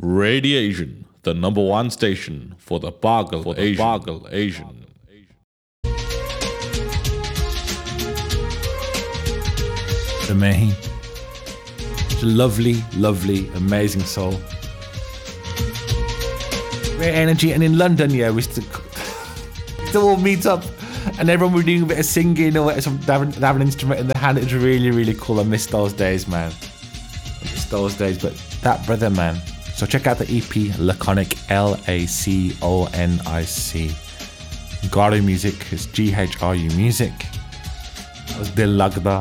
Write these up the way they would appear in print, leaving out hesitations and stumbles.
Radiation, the number one station for the Bargle Asian. The Mahi. It's a lovely, lovely, amazing soul. Great energy. And in London, yeah, we still all meet up and everyone were doing a bit of singing or having an instrument in their hand. It was really, really cool. I miss those days, man. I miss those days. But that brother, man. So check out the EP Laconic, Laconic. Garu Music is GHRU Music. That was Dil Lagda.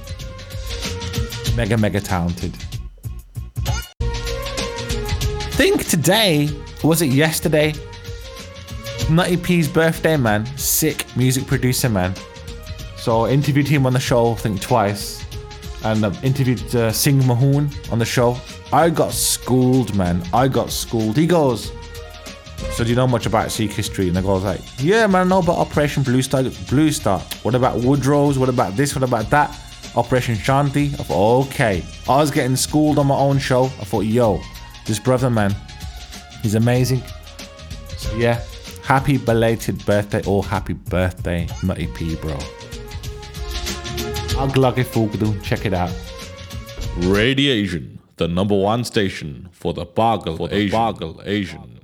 Mega talented. I think today, was it yesterday? Nutty P's birthday, man. Sick music producer, man. So I interviewed him on the show, I think twice. And I've interviewed Singh Mahoon on the show. I got schooled, man. I got schooled. He goes, so do you know much about Sikh history? And I go like, yeah, man, I know about Operation Blue Star. What about Woodrow's? What about this? What about that? Operation Shanti. I thought, okay. I was getting schooled on my own show. I thought, yo, this brother, man, he's amazing. So yeah, happy belated birthday or happy birthday, Nutty P, bro. Check it out. Radiation, the number one station for the Bargle Asian.